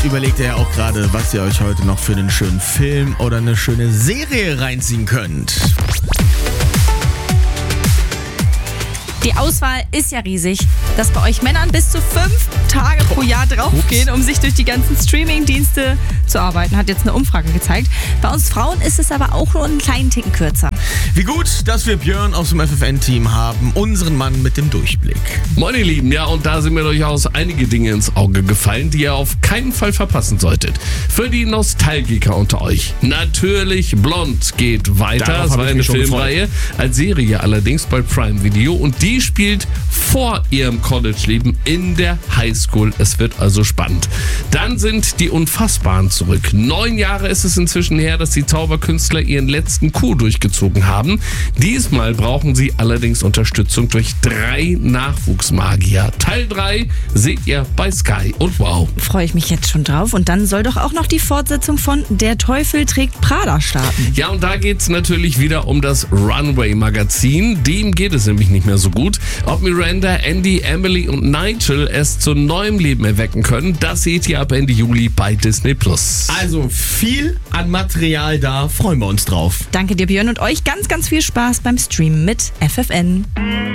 überlegt ihr ja auch gerade, was ihr euch heute noch für einen schönen Film oder eine schöne Serie reinziehen könnt. Die Auswahl ist ja riesig, dass bei euch Männern bis zu 5 Tage pro Jahr draufgehen, um sich durch die ganzen Streaming-Dienste zu arbeiten, hat jetzt eine Umfrage gezeigt. Bei uns Frauen ist es aber auch nur einen kleinen Ticken kürzer. Wie gut, dass wir Björn aus dem FFN-Team haben, unseren Mann mit dem Durchblick. Moin ihr Lieben, ja, und da sind mir durchaus einige Dinge ins Auge gefallen, die ihr auf keinen Fall verpassen solltet. Für die Nostalgiker unter euch. Natürlich Blond geht weiter. Darauf Das hab war ich eine mich schon Filmreihe, als Serie allerdings bei Prime Video, und die spielt vor ihrem College-Leben in der Highschool. Es wird also spannend. Dann sind die Unfassbaren zurück. 9 Jahre ist es inzwischen her, dass die Zauberkünstler ihren letzten Coup durchgezogen haben. Diesmal brauchen sie allerdings Unterstützung durch 3 Nachwuchsmagier. Teil 3 seht ihr bei Sky und Wow. Freue ich mich jetzt schon drauf. Und dann soll doch auch noch die Fortsetzung von Der Teufel trägt Prada starten. Ja, und da geht's natürlich wieder um das Runway-Magazin. Dem geht es nämlich nicht mehr so gut. Ob Miranda, Andy, Emily und Nigel es zu neuem Leben erwecken können, das seht ihr ab Ende Juli bei Disney+. Also viel an Material da, freuen wir uns drauf. Danke dir, Björn, und euch ganz, ganz viel Spaß beim Streamen mit FFN.